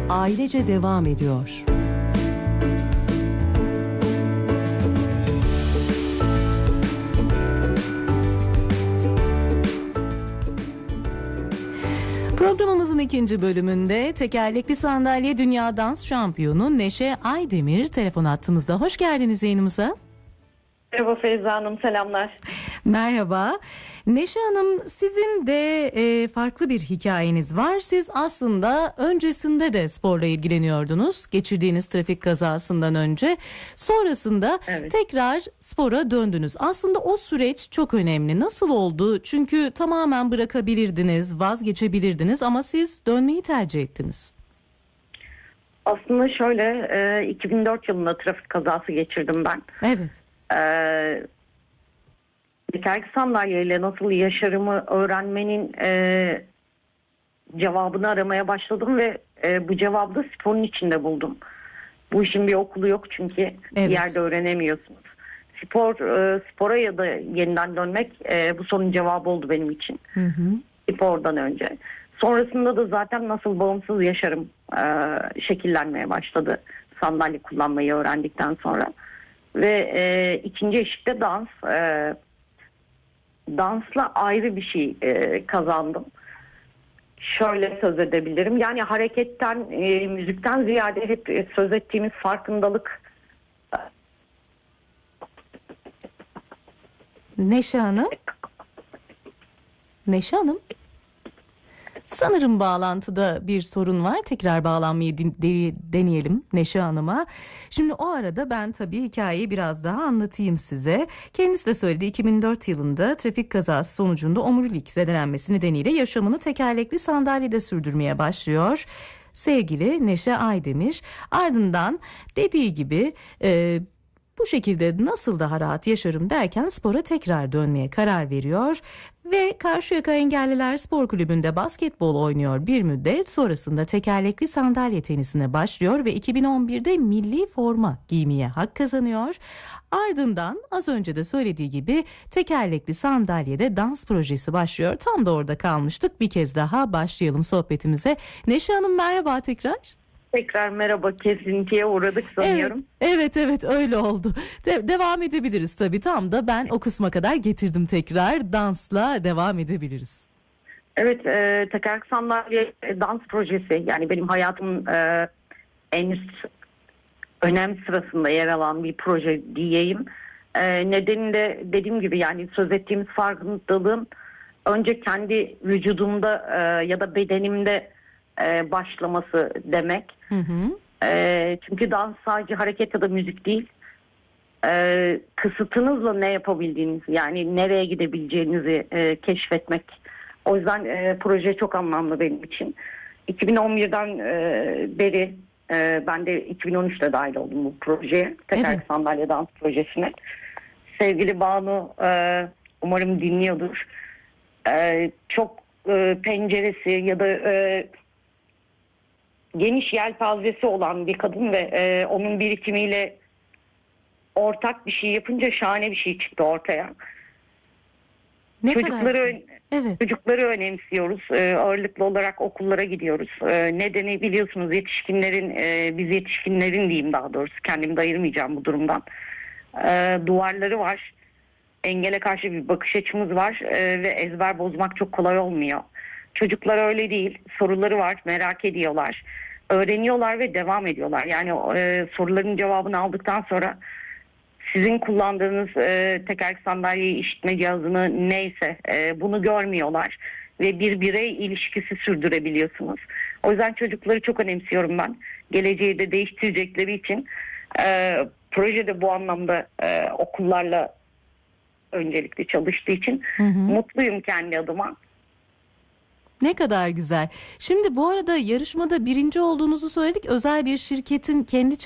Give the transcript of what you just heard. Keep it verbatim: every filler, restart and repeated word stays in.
ailece devam ediyor. Programımızın ikinci bölümünde tekerlekli sandalye dünya dans şampiyonu Neşe Aydemir telefon hattımızda. Hoş geldiniz yayınımıza. Merhaba Feyza Hanım, selamlar. Merhaba. Neşe Hanım, sizin de e, farklı bir hikayeniz var. Siz aslında öncesinde de sporla ilgileniyordunuz. Geçirdiğiniz trafik kazasından önce. Sonrasında evet. tekrar spora döndünüz. Aslında o süreç çok önemli. Nasıl oldu? Çünkü tamamen bırakabilirdiniz, vazgeçebilirdiniz ama siz dönmeyi tercih ettiniz. Aslında şöyle, e, iki bin dört yılında trafik kazası geçirdim ben. Evet. Ee, tekerlekli sandalyeyle nasıl yaşarımı öğrenmenin e, cevabını aramaya başladım ve e, bu cevabı da sporun içinde buldum. Bu işin bir okulu yok çünkü evet. bir yerde öğrenemiyorsunuz. Spor, e, spora ya da yeniden dönmek e, bu sorunun cevabı oldu benim için. Hı hı. Spordan önce. Sonrasında da zaten nasıl bağımsız yaşarım e, şekillenmeye başladı sandalye kullanmayı öğrendikten sonra. Ve e, ikinci eşikte dans. E, dansla ayrı bir şey e, kazandım. Şöyle söz edebilirim. Yani hareketten, e, müzikten ziyade hep söz ettiğimiz farkındalık. Neşe Hanım. Neşe Hanım. Sanırım bağlantıda bir sorun var. Tekrar bağlanmayı din- de- deneyelim Neşe Hanım'a. Şimdi o arada ben tabii hikayeyi biraz daha anlatayım size. Kendisi de söyledi, iki bin dört yılında trafik kazası sonucunda omurilik zedelenmesi nedeniyle yaşamını tekerlekli sandalyede sürdürmeye başlıyor. Sevgili Neşe Aydemir, ardından dediği gibi e, bu şekilde nasıl daha rahat yaşarım derken spora tekrar dönmeye karar veriyor ve Karşıyaka Engelliler Spor Kulübü'nde basketbol oynuyor bir müddet. Sonrasında tekerlekli sandalye tenisine başlıyor ve iki bin on birde milli forma giymeye hak kazanıyor. Ardından az önce de söylediği gibi tekerlekli sandalyede dans projesi başlıyor. Tam da orada kalmıştık. Bir kez daha başlayalım sohbetimize. Neşe Hanım, merhaba tekrar. Tekrar merhaba, kesintiye uğradık sanıyorum. Evet, evet, evet öyle oldu. De- devam edebiliriz tabii. Tam da ben o kısma kadar getirdim tekrar. Dansla devam edebiliriz. Evet, e, tekerlekli sandalye dans projesi. Yani benim hayatımın e, en üst önem sırasında yer alan bir proje diyeyim. E, nedeni de dediğim gibi yani söz ettiğimiz farkındalığın önce kendi vücudumda e, ya da bedenimde e, başlaması demek. Hı hı. E, çünkü dans sadece hareket ya da müzik değil. E, kısıtınızla ne yapabildiğiniz, yani nereye gidebileceğinizi e, keşfetmek. O yüzden e, proje çok anlamlı benim için. iki bin on birden e, beri e, ben de iki bin on üçte dahil oldum bu projeye. Tekerlekli evet. sandalye dans projesine. Sevgili Banu e, umarım dinliyordur. E, çok e, penceresi ya da e, geniş yelpazesi olan bir kadın ve e, onun birikimiyle ortak bir şey yapınca şahane bir şey çıktı ortaya. Ne Çocukları evet. çocukları önemsiyoruz. E, ağırlıklı olarak okullara gidiyoruz. E, nedeni biliyorsunuz yetişkinlerin, e, biz yetişkinlerin diyeyim daha doğrusu, kendimi de ayırmayacağım bu durumdan. E, duvarları var. Engele karşı bir bakış açımız var e, ve ezber bozmak çok kolay olmuyor. Çocuklar öyle değil. Soruları var, merak ediyorlar. Öğreniyorlar ve devam ediyorlar. Yani e, soruların cevabını aldıktan sonra sizin kullandığınız e, tekerlekli sandalyeyi, işitme cihazını neyse e, bunu görmüyorlar. Ve bir birey ilişkisi sürdürebiliyorsunuz. O yüzden çocukları çok önemsiyorum ben. Geleceği de değiştirecekleri için e, projede bu anlamda e, okullarla öncelikle çalıştığı için hı hı. mutluyum kendi adıma. Ne kadar güzel. Şimdi bu arada yarışmada birinci olduğunuzu söyledik. Özel bir şirketin kendi